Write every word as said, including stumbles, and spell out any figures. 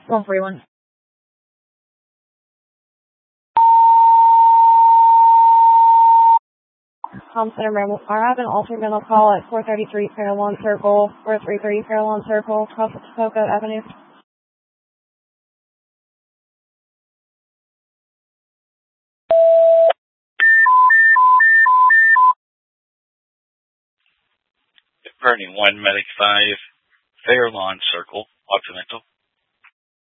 one three one. Home Center Ramble. I have an alternate call at four thirty-three Carolina Circle, four thirty-three Carolina Circle, across Poco Avenue. Burning one Medic five, Fairlawn Circle, Occidental.